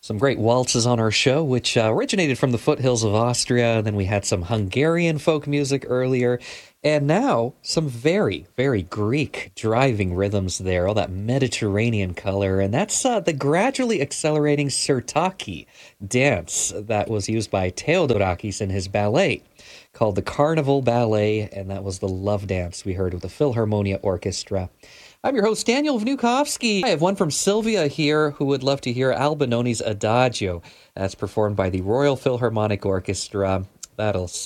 Some great waltzes on our show, which originated from the foothills of Austria. Then we had some Hungarian folk music earlier. And now some very, very Greek driving rhythms there, all that Mediterranean color. And that's the gradually accelerating Sirtaki dance that was used by Theodorakis in his ballet called the Carnival Ballet. And that was the love dance we heard with the Philharmonia Orchestra. I'm your host, Daniel Vnukovsky. I have one from Sylvia here who would love to hear Albinoni's Adagio. That's performed by the Royal Philharmonic Orchestra. That'll